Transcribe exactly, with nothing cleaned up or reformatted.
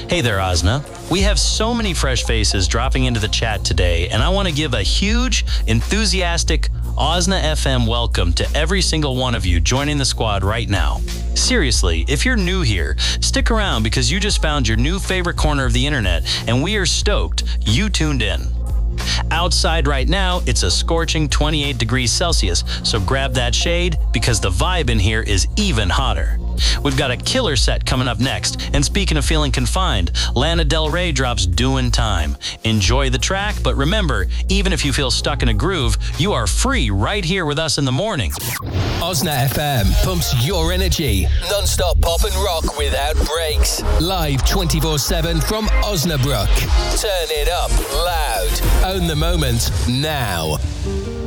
Hey there, Osna. We have so many fresh faces dropping into the chat today, and I want to give a huge, enthusiastic Osna F M welcome to every single one of you joining the squad right now. Seriously, if you're new here, stick around because you just found your new favorite corner of the internet, and we are stoked you tuned in. Outside right now, it's a scorching twenty-eight degrees Celsius, so grab that shade because the vibe in here is even hotter. We've got a killer set coming up next, and speaking of feeling confined, Lana Del Rey drops Doin' Time. Enjoy the track, but remember, even if you feel stuck in a groove, you are free right here with us in the morning. Osna F M pumps your energy. Non-stop pop and rock without breaks. Live twenty-four seven from Osnabrück. Turn it up loud. Own the moment now.